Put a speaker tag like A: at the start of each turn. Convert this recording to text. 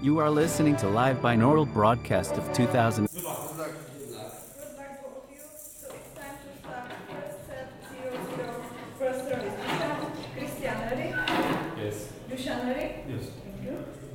A: You are listening to live binaural broadcast of 2000.
B: Good luck both of you. So it's time to start first set 0-0 first service. Christian, ready?
C: Yes.
B: Dushan, ready?
C: Yes.
B: Thank you.